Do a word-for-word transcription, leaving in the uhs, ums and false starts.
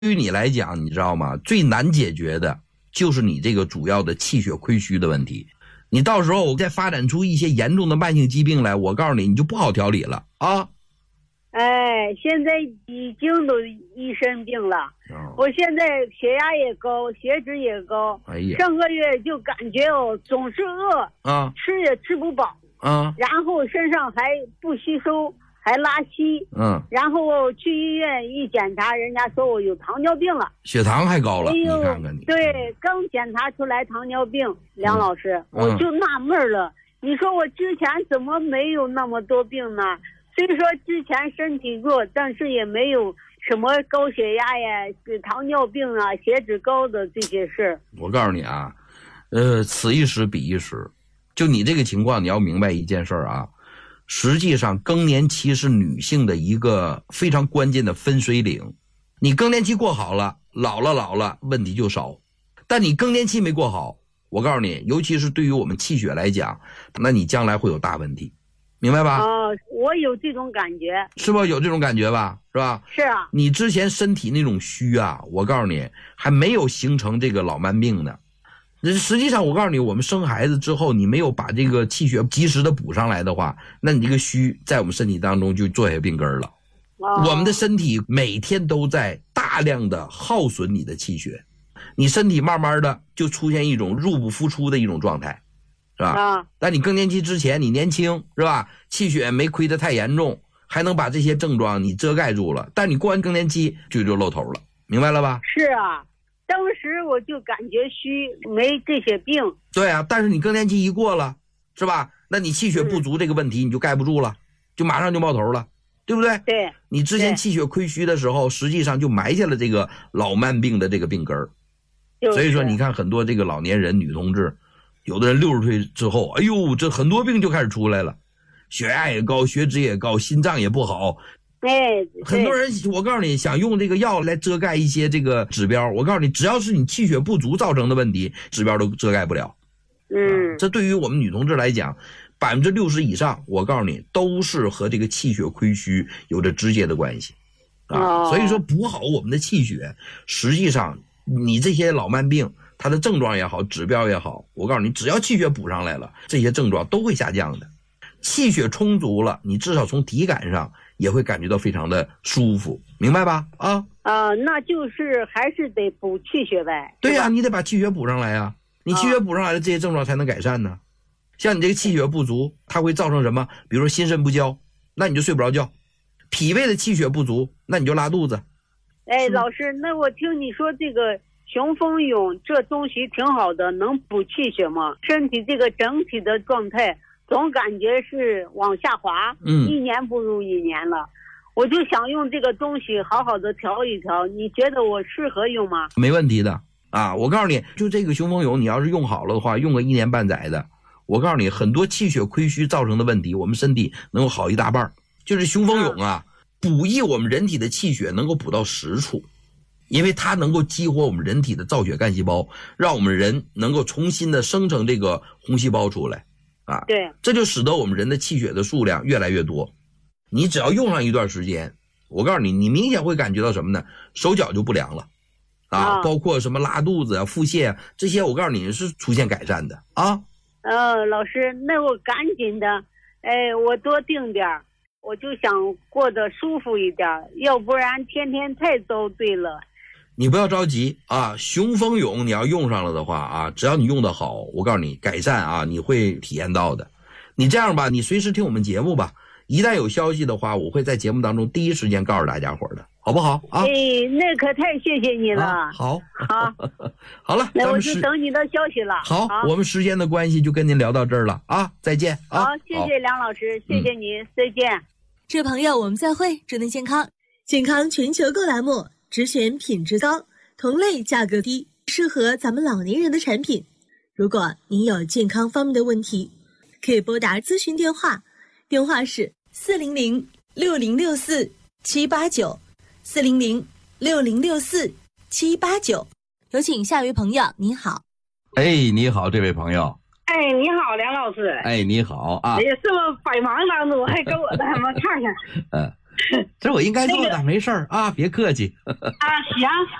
于你来讲，你知道吗？最难解决的就是你这个主要的气血亏虚的问题。你到时候我再发展出一些严重的慢性疾病来，我告诉你，你就不好调理了啊！ 哎，现在已经都一身病了。哦、我现在血压也高，血脂也高。哎呀，上个月就感觉哦，总是饿啊，吃也吃不饱啊，然后身上还不吸收，还拉稀。嗯，然后去医院一检查，人家说我有糖尿病了， 血糖还高了。哎呦，你看看你。 对，刚检查出来糖尿病，梁老师，嗯、我就纳闷了。你说我之前怎么没有那么多病呢？虽说之前身体弱，但是也没有什么高血压呀、糖尿病啊、血脂高的这些事儿。 我告诉你啊，呃，此一时彼一时。就你这个情况，你要明白一件事儿啊，实际上更年期是女性的一个非常关键的分水岭。你更年期过好了，老了老了问题就少，但你更年期没过好，我告诉你，尤其是对于我们气血来讲，那你将来会有大问题。明白吧？ 哦，我有这种感觉， 是不是有这种感觉吧？是吧？ 是啊。 你之前身体那种虚啊，我告诉你，还没有形成这个老慢病呢。实际上，我告诉你，我们生孩子之后，你没有把这个气血及时的补上来的话，那你这个虚在我们身体当中就做下病根了。哦、我们的身体每天都在大量的耗损你的气血，你身体慢慢的就出现一种入不敷出的一种状态。是吧？啊！但你更年期之前，你年轻是吧？气血没亏得太严重，还能把这些症状你遮盖住了。但你过完更年期就就露头了，明白了吧？ 是啊，当时我就感觉虚，没这些病。 对啊，但是你更年期一过了，是吧？那你气血不足这个问题你就盖不住了，就马上就冒头了，对不对？ 对。 你之前气血亏虚的时候，实际上就埋下了这个老慢病的这个病根儿。就是、所以说，你看很多这个老年人女同志。有的人六十岁之后，哎呦，这很多病就开始出来了，血压也高，血脂也高，心脏也不好。 哎， 很多人，我告诉你，想用这个药来遮盖一些这个指标，我告诉你，只要是你气血不足造成的问题，指标都遮盖不了。 嗯， 啊、这对于我们女同志来讲，百分之六十以上，我告诉你，都是和这个气血亏虚有着直接的关系。啊，哦、所以说补好我们的气血，实际上你这些老慢病。它的症状也好，指标也好，我告诉你，只要气血补上来了，这些症状都会下降的。气血充足了，你至少从体感上也会感觉到非常的舒服，明白吧？啊啊，那就是还是得补气血呗。 对呀、啊，你得把气血补上来呀、啊，你气血补上来了，这些症状才能改善呢。像你这个气血不足，它会造成什么？比如说心肾不交，那你就睡不着觉；脾胃的气血不足，那你就拉肚子。 哎，老师，那我听你说这个。雄风勇这东西挺好的，能补气血吗？身体这个整体的状态总感觉是往下滑，嗯，一年不如一年了。我就想用这个东西好好的调一调，你觉得我适合用吗？ 没问题的啊！我告诉你，就这个雄风勇，你要是用好了的话，用个一年半载的，我告诉你，很多气血亏虚造成的问题，我们身体能够好一大半。就是雄风勇啊，补益我们人体的气血能够补到实处。因为它能够激活我们人体的造血干细胞，让我们人能够重新的生成这个红细胞出来，啊， 对， 这就使得我们人的气血的数量越来越多。你只要用上一段时间，我告诉你，你明显会感觉到什么呢？手脚就不凉了，啊，啊包括什么拉肚子啊、腹泻啊这些，我告诉你是出现改善的啊。 呃，老师，那我赶紧的，哎，我多定点儿，我就想过得舒服一点，要不然天天太遭罪了。 你不要着急啊，雄风勇你要用上了的话啊，只要你用得好，我告诉你改善啊，你会体验到的。你这样吧，你随时听我们节目吧，一旦有消息的话，我会在节目当中第一时间告诉大家伙的，好不好啊？ 哎，那可太谢谢你了。 啊、好， 好， 好了， 那我就等你的消息了。 好，好我们时间的关系就跟您聊到这儿了啊，再见啊。 好，谢谢梁老师，谢谢您，嗯、再见。 这位朋友，我们再会，祝您健康。健康全球购栏目。只选品质高、同类价格低、适合咱们老年人的产品。如果您有健康方面的问题，可以拨打咨询电话，电话是四零零六零六四七八九，四零零六零六四七八九。有请下一位朋友，你好。 哎，你好，这位朋友。 哎，你好，梁老师。 哎，你好啊。 哎呀，这么百忙当中还给我的什么看看？ 嗯。 这我应该做的，没事儿啊，别客气。 啊，行。